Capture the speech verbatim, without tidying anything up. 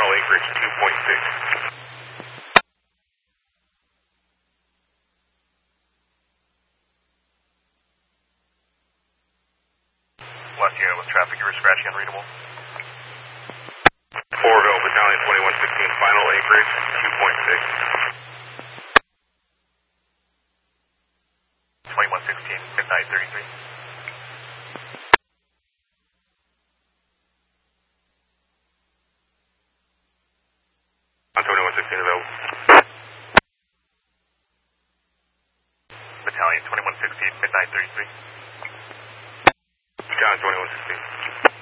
final acreage two point six. Last unit with traffic, you were scratching unreadable. Fourville, Battalion twenty-one sixteen, final acreage two point six. twenty-one sixteen, midnight thirty-three. On twenty-one sixteen available. Battalion twenty-one sixteen, midnight thirty-three. John twenty-one sixteen.